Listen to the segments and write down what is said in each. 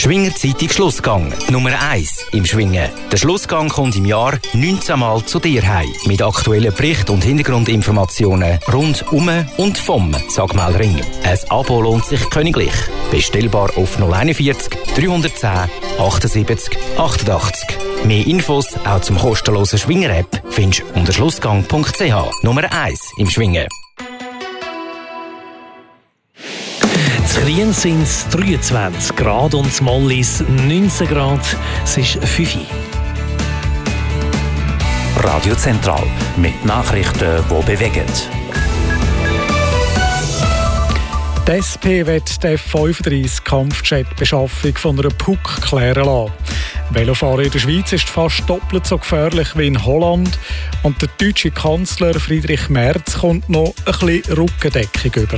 Schwinger Zeitung Schlussgang, Nummer 1 im Schwingen. Der Schlussgang kommt im Jahr 19 Mal zu dir heim. Mit aktuellen Berichten und Hintergrundinformationen rund um und vom Sagmeldring. Ein Abo lohnt sich königlich. Bestellbar auf 041 310 78 88. Mehr Infos auch zum kostenlosen Schwinger-App findest du unter schlussgang.ch. Nummer 1 im Schwingen. In Kriens sind es 23 Grad und in Mollis 19 Grad. Es ist 5 Uhr. Radio Zentral mit Nachrichten, die bewegen. Die SP wird die F-35-Kampfjet-Beschaffung von einer PUC klären lassen. Velofahren in der Schweiz ist fast doppelt so gefährlich wie in Holland. Und der deutsche Kanzler Friedrich Merz kommt noch ein bisschen Rückendeckung über.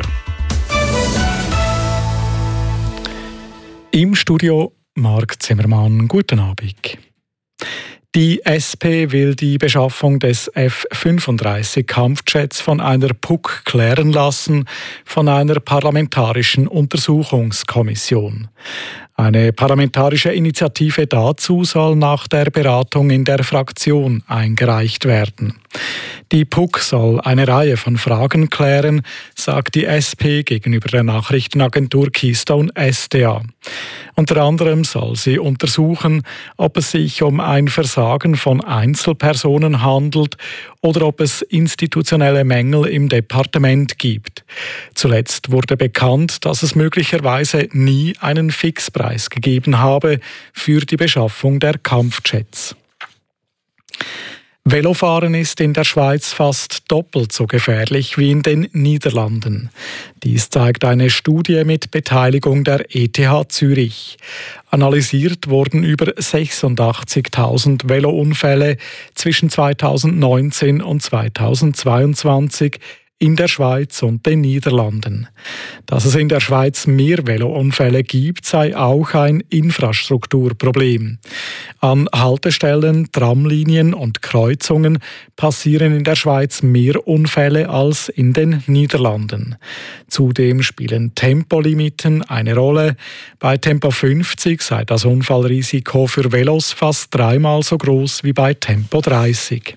Im Studio Marc Zimmermann. Guten Abend. Die SP will die Beschaffung des F-35-Kampfjets von einer PUC klären lassen, von einer parlamentarischen Untersuchungskommission. Eine parlamentarische Initiative dazu soll nach der Beratung in der Fraktion eingereicht werden. Die PUC soll eine Reihe von Fragen klären, sagt die SP gegenüber der Nachrichtenagentur Keystone SDA. Unter anderem soll sie untersuchen, ob es sich um ein Versagen von Einzelpersonen handelt oder ob es institutionelle Mängel im Departement gibt. Zuletzt wurde bekannt, dass es möglicherweise nie einen Fixpreis gegeben habe für die Beschaffung der Kampfjets. Velofahren ist in der Schweiz fast doppelt so gefährlich wie in den Niederlanden. Dies zeigt eine Studie mit Beteiligung der ETH Zürich. Analysiert wurden über 86.000 Velounfälle zwischen 2019 und 2022 in der Schweiz und den Niederlanden. Dass es in der Schweiz mehr Velounfälle gibt, sei auch ein Infrastrukturproblem. An Haltestellen, Tramlinien und Kreuzungen passieren in der Schweiz mehr Unfälle als in den Niederlanden. Zudem spielen Tempolimiten eine Rolle. Bei Tempo 50 sei das Unfallrisiko für Velos fast 3-mal so groß wie bei Tempo 30.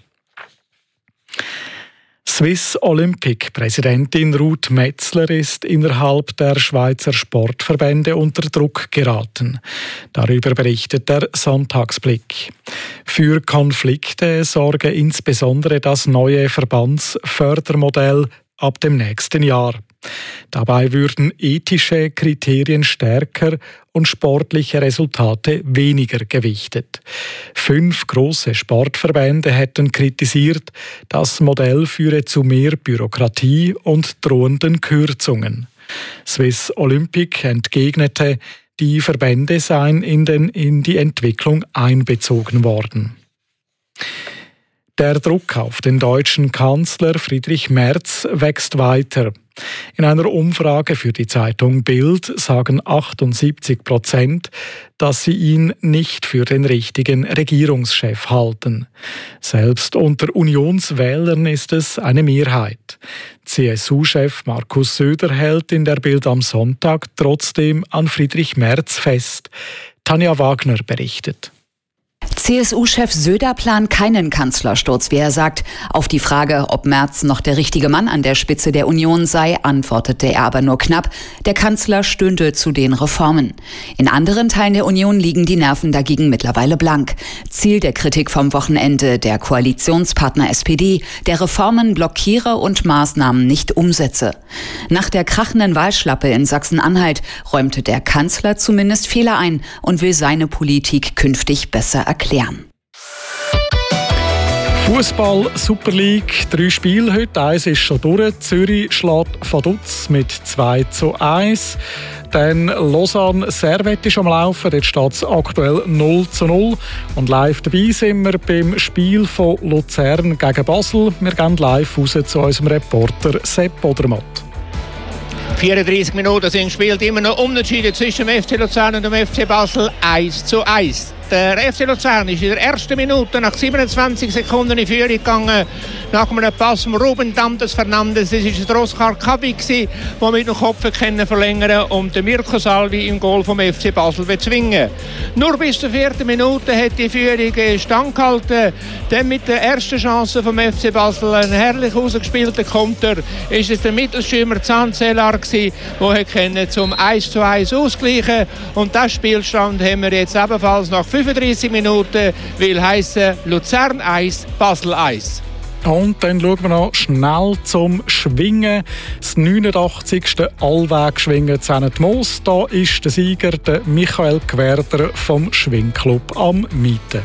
Swiss Olympic-Präsidentin Ruth Metzler ist innerhalb der Schweizer Sportverbände unter Druck geraten. Darüber berichtet der Sonntagsblick. Für Konflikte sorge insbesondere das neue Verbandsfördermodell ab dem nächsten Jahr. Dabei würden ethische Kriterien stärker und sportliche Resultate weniger gewichtet. 5 grosse Sportverbände hätten kritisiert, das Modell führe zu mehr Bürokratie und drohenden Kürzungen. Swiss Olympic entgegnete, die Verbände seien in die Entwicklung einbezogen worden. Der Druck auf den deutschen Kanzler Friedrich Merz wächst weiter. In einer Umfrage für die Zeitung Bild sagen 78%, dass sie ihn nicht für den richtigen Regierungschef halten. Selbst unter Unionswählern ist es eine Mehrheit. CSU-Chef Markus Söder hält in der Bild am Sonntag trotzdem an Friedrich Merz fest. Tanja Wagner berichtet. CSU-Chef Söder plant keinen Kanzlersturz, wie er sagt. Auf die Frage, ob Merz noch der richtige Mann an der Spitze der Union sei, antwortete er aber nur knapp. Der Kanzler stünde zu den Reformen. In anderen Teilen der Union liegen die Nerven dagegen mittlerweile blank. Ziel der Kritik vom Wochenende, der Koalitionspartner SPD, der Reformen blockiere und Maßnahmen nicht umsetze. Nach der krachenden Wahlschlappe in Sachsen-Anhalt räumte der Kanzler zumindest Fehler ein und will seine Politik künftig besser erklären. Fußball Super League, 3 Spiele heute. 1 ist schon durch. Zürich schlägt Vaduz mit 2:1. Dann Lausanne Servette ist am Laufen. Dort steht es aktuell 0:0. Und live dabei sind wir beim Spiel von Luzern gegen Basel. Wir gehen live raus zu unserem Reporter Sepp Odermatt. 34 Minuten sind gespielt, immer noch Unentschieden zwischen dem FC Luzern und dem FC Basel 1:1. Der FC Luzern ist in der ersten Minute nach 27 Sekunden in Führung gegangen. Nach einem Pass von Ruben Dantes Fernandes. Es war der Oskar Kabi, der mit dem Kopf verlängern und den Mirko Salvi im Goal vom FC Basel bezwingen. Nur bis zur 4. Minute hat die Führung standgehalten. Dann mit der ersten Chance vom FC Basel, ein herrlich ausgespielter Konter, ist es der Mittelstürmer Zanzelar, der zum 1:1 ausgleichen. Und das Spielstand haben wir jetzt ebenfalls nach 35 Minuten, will heissen Luzern 1, Basel 1. Und dann schauen wir noch schnell zum Schwingen. Das 89. Allwegschwingen zu Moos. Da ist der Sieger, der Michael Gwerder vom Schwingclub am Mieten.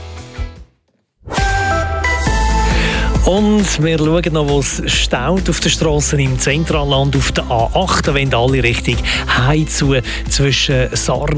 Und wir schauen noch, wo es staut auf den Strassen im Zentralland, auf der A8, wenn alle Richtung Heim zu zwischen Sarnen